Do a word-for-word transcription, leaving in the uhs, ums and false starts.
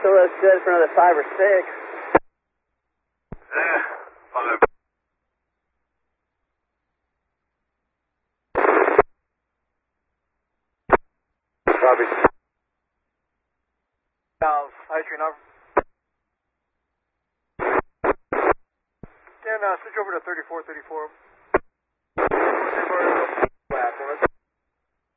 still looks good for another five or six. Yeah, five. Copy. Valve, hydrogen over. Then uh, switch over to thirty-four thirty-four.